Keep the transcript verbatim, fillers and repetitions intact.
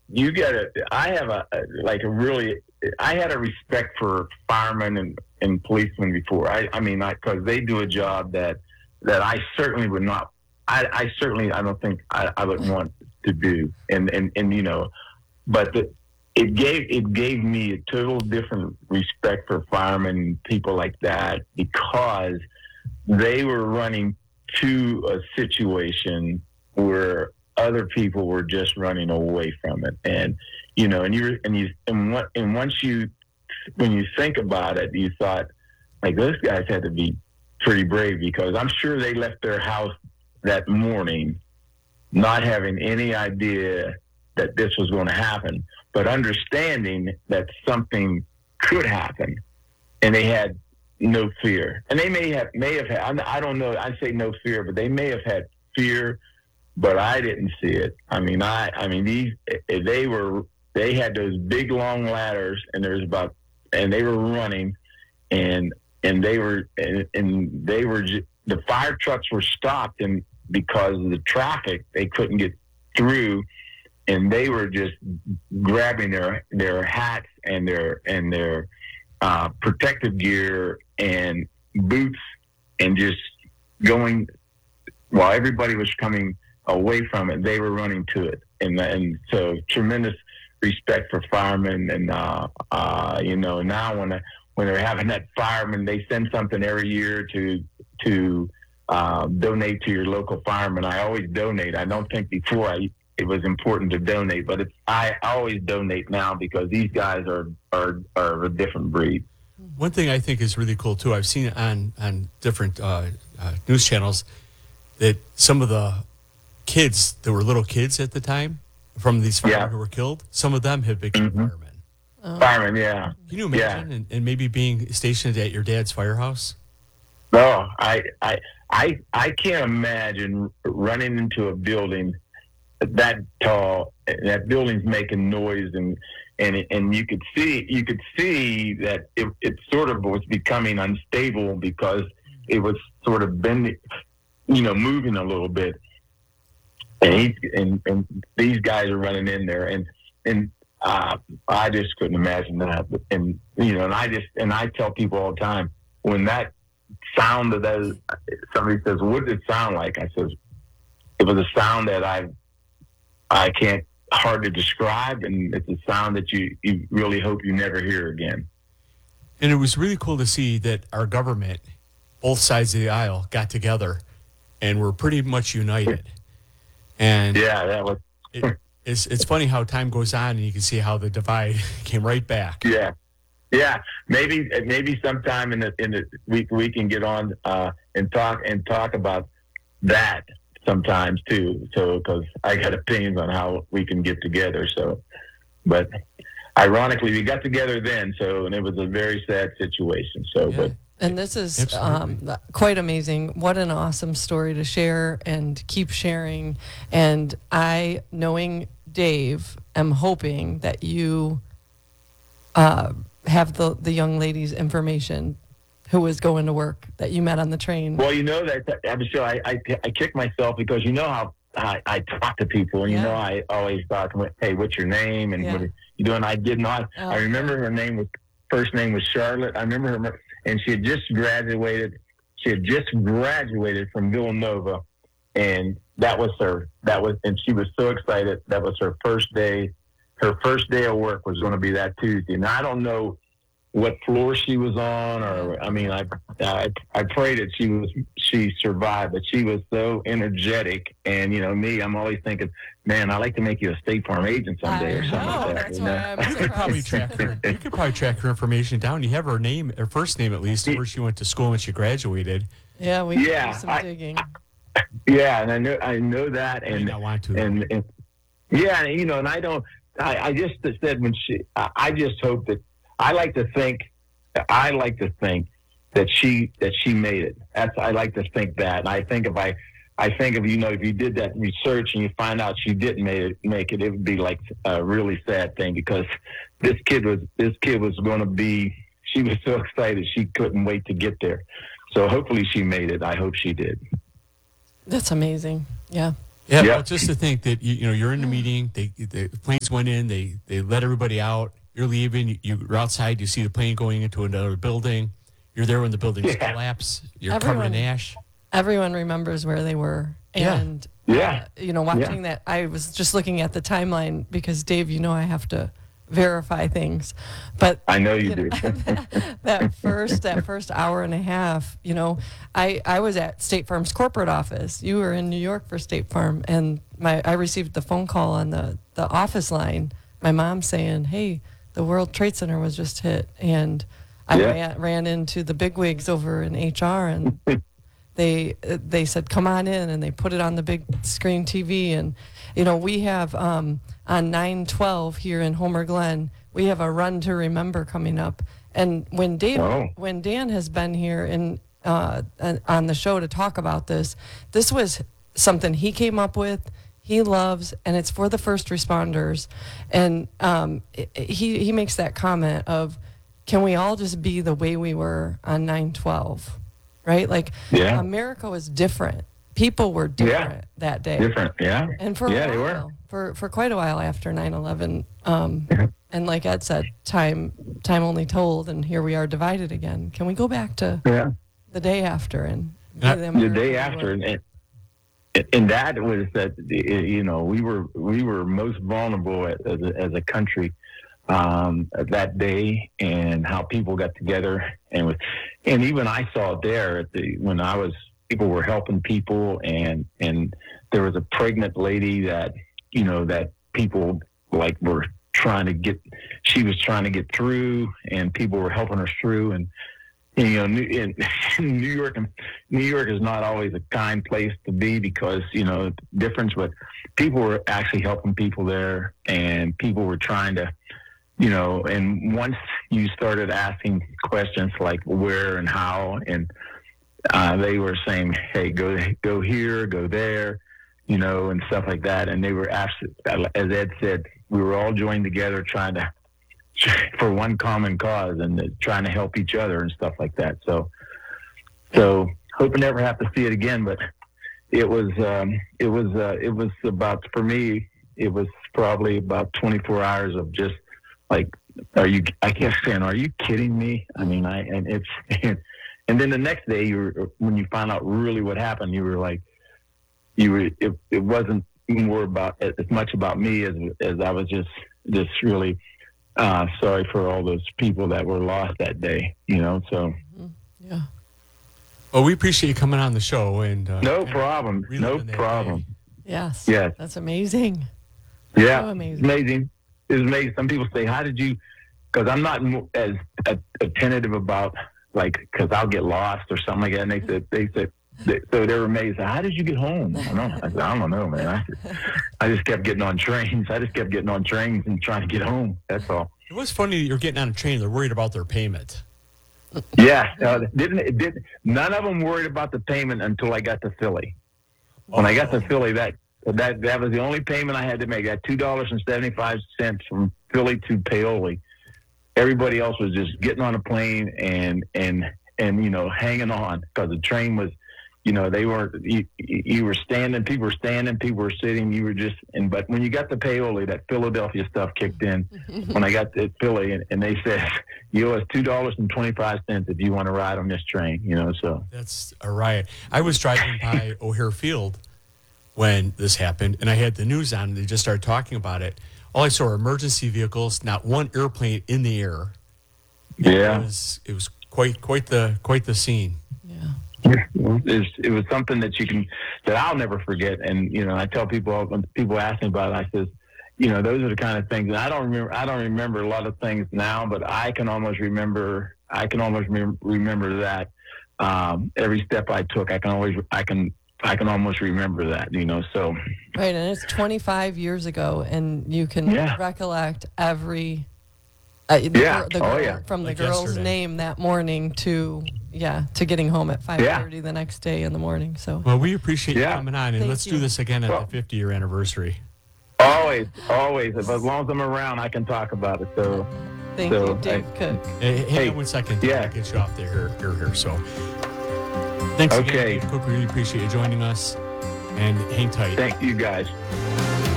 you gotta. I have a like a really. I had a respect for firemen and, and policemen before. I, I mean, because they do a job that that I certainly would not. I, I certainly I don't think I, I would want to do. And and, and you know, but the, it gave it gave me a total different respect for firemen and people like that because they were running to a situation where other people were just running away from it. And you know, and you and you and what and once you when you think about it, you thought like those guys had to be pretty brave because I'm sure they left their house that morning not having any idea that this was going to happen, but understanding that something could happen, and they had no fear. And they may have may have had I don't know. I say no fear, but they may have had fear, but I didn't see it. I mean, I I mean these they were. They had those big long ladders, and there was about, and they were running, and and they were and, and they were the fire trucks were stopped, and because of the traffic, they couldn't get through, and they were just grabbing their their hats and their and their uh, protective gear and boots, and just going while everybody was coming away from it. They were running to it, and and so tremendous respect for firemen, and uh, uh, you know, now when I, when they're having that fireman, they send something every year to to uh, donate to your local fireman. I always donate. I don't think before I it was important to donate, but it's, I always donate now because these guys are are are a different breed. One thing I think is really cool too. I've seen it on on different uh, uh, news channels that some of the kids that were little kids at the time from these firemen yeah. who were killed, some of them have become mm-hmm. firemen. Oh. Firemen, yeah. Can you imagine? Yeah. And, and maybe being stationed at your dad's firehouse? No, I, I, I, I can't imagine running into a building that tall. That building's making noise, and and and you could see you could see that it, it sort of was becoming unstable because it was sort of bending, you know, moving a little bit. And, he, and and these guys are running in there, and and uh, I just couldn't imagine that. And you know, and I just and I tell people all the time when that sound of those, somebody says, "What did it sound like?" I says, "It was a sound that I I can't hardly describe, and it's a sound that you you really hope you never hear again." And it was really cool to see that our government, both sides of the aisle, got together and were pretty much united. And yeah, that was. it, it's it's funny how time goes on, and you can see how the divide came right back. Yeah, yeah. Maybe maybe sometime in the in the week we can get on uh, and talk and talk about that sometimes too. So because I got opinions on how we can get together. So, but ironically, we got together then. So and it was a very sad situation. So, Yeah. but. And this is um, quite amazing. What an awesome story to share and keep sharing. And I, knowing Dave, am hoping that you uh, have the, the young lady's information who was going to work that you met on the train. Well, you know that, that I'm sure I, I, I kick myself because you know how I, I talk to people, and you Yeah. know I always talk, hey, what's your name? And Yeah. what are you doing? I did not. Oh, I remember her name was, first name was Charlotte. I remember her. And she had just graduated. She had just graduated from Villanova, and that was her. That was, and she was so excited. That was her first day. Her first day of work was going to be that Tuesday. Now I don't know what floor she was on, or I mean, I, I, I pray that she was she survived, but she was so energetic. And you know, me, I'm always thinking, man, I'd like to make you a State Farm agent someday, or I something know, like that. that's You why know? I'm You could probably surprised. track her. You could probably track her information down. You have her name, her first name at least, where she went to school when she graduated. Yeah, we Yeah, can do some I- digging. Yeah, and I know I know that, I may and not want to. and, and yeah, you know, and I don't. I, I just said when she. I I just hope that I like to think. I like to think that she that she made it. That's I like to think that. And I think if I, I think if you know if you did that research and you find out she didn't make it, make it, it would be like a really sad thing because this kid was this kid was going to be. She was so excited she couldn't wait to get there. So hopefully she made it. I hope she did. That's amazing. Yeah. Yeah, Yeah. well, just to think that you, you know you're in the meeting, they the planes went in, they they let everybody out. You're leaving, you, you're outside, you see the plane going into another building. You're there when the buildings Yeah. collapse. You're Everyone- covered in ash. Everyone remembers where they were. Yeah. And, Yeah. uh, you know, watching that, I was just looking at the timeline because, Dave, you know, I have to verify things. But I know you, you know, do. that first that first hour and a half, you know, I, I was at State Farm's corporate office. You were in New York for State Farm, and my I received the phone call on the, the office line. My mom saying, "Hey, the World Trade Center was just hit," and I Yeah. ran, ran into the bigwigs over in H R, and they they said, "Come on in," and they put it on the big screen T V. And you know, we have um, on nine twelve here in Homer Glen, we have a Run to Remember coming up. And when Dave, Oh. when Dan has been here in uh, on the show to talk about this, this was something he came up with. He loves, and it's for the first responders. And um, it- he he makes that comment of, "Can we all just be the way we were on nine twelve?" Right? Like, Yeah. America was different. People were different that day. Different, yeah. And for yeah, a they while, were. for for quite a while after nine eleven, um, and like Ed said, time time only told, and here we are divided again. Can we go back to Yeah. the day after and be Uh, the The America day we after, were? and, and that was that. You know, we were we were most vulnerable as a, as a country um, that day, and how people got together, and with, and even I saw it there at the when I was people were helping people, and and there was a pregnant lady that you know that people like were trying to get. She was trying to get through, and people were helping her through, and. You know, New, in, New York, New York is not always a kind place to be because you know difference. But people were actually helping people there, and people were trying to, you know. And once you started asking questions like where and how, and uh, they were saying, "Hey, go go here, go there," you know, and stuff like that. And they were absolutely, as Ed said, we were all joined together trying to. For one common cause and trying to help each other and stuff like that. So, so hope I never have to see it again. But it was, um, it was, uh, it was about for me. It was probably about twenty-four hours of just like, are you? I kept saying, "Are you kidding me?" I mean, I and it's, and then the next day, you were when you found out really what happened, you were like, you were. It, it wasn't more about as much about me as as I was just just really. Uh, sorry for all those people that were lost that day, you know, so. Yeah. Well, we appreciate you coming on the show. and uh, No kind of problem. No reliving that problem. day. Yes. Yes. That's amazing. Yeah. So amazing. Amazing. It's amazing. Some people say, how did you, because I'm not mo- as uh, attentive about, like, because I'll get lost or something like that. And they said, they said, they, so they were amazed. How did you get home? I don't know. I said, I don't know, man. I, I just kept getting on trains. I just kept getting on trains and trying to get home. That's all. It was funny that you're getting on a train. They're worried about their payment. Yeah, uh, didn't it did none of them worried about the payment until I got to Philly. When I got to Philly, that that that was the only payment I had to make. That two dollars and seventy five cents from Philly to Paoli. Everybody else was just getting on a plane and and and you know hanging on because the train was, you know, they weren't. You, you were standing, people were standing, people were sitting. You were just. And but when you got to Paoli, that Philadelphia stuff kicked in. When I got to Philly, and, and they said, "You owe us two dollars and twenty five cents if you want to ride on this train." You know, so That's a riot. I was driving by O'Hare Field when this happened, and I had the news on, and they just started talking about it. All I saw were emergency vehicles, not one airplane in the air. yeah. It was it was quite quite the quite the scene. Yeah. It's, it was something that you can that I'll never forget. And you know, I tell people when people ask me about it, I says, you know, those are the kind of things. And I don't remember. I don't remember a lot of things now, but I can almost remember. I can almost rem- remember that um, every step I took. I can always. I can. I can almost remember that. You know. So Right, and it's twenty-five years ago, and you can Yeah. recollect every. Uh, the, Yeah. gir- the Oh, girl, yeah. From the Like girl's yesterday. name that morning to yeah to getting home at five thirty the next day in the morning. So Well, we appreciate you Yeah. coming on, and Thank let's you. do this again at Well- the fifty year anniversary. always, always, if as long as I'm around, I can talk about it. So thank So, you, Dave Cook. Hey, hang Hey, on one second. yeah. I'll get you off there. Here, here, here. So, thanks Okay. again, Dave Cook. We really appreciate you joining us. and hang tight. Thank you, guys.